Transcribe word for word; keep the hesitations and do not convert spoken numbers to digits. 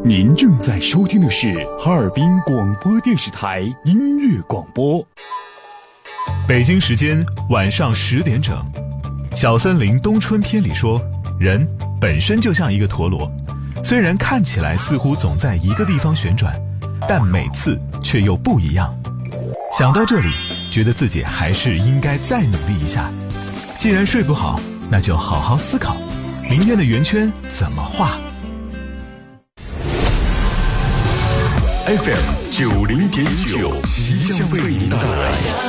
您正在收听的是哈尔滨广播电视台音乐广播。 北京时间晚上十点整，小森林冬春篇里说，人本身就像一个陀螺，虽然看起来似乎总在一个地方旋转，但每次却又不一样。想到这里，觉得自己还是应该再努力一下。既然睡不好，那就好好思考，明天的圆圈怎么画。 F M 九零点九，奇象为您带来